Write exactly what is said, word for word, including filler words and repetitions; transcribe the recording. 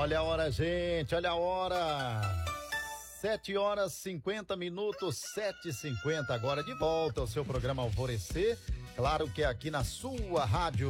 Olha a hora, gente, olha a hora. Sete horas cinquenta minutos, sete e cinquenta agora, de volta ao seu programa Alvorecer. Claro que é aqui na sua rádio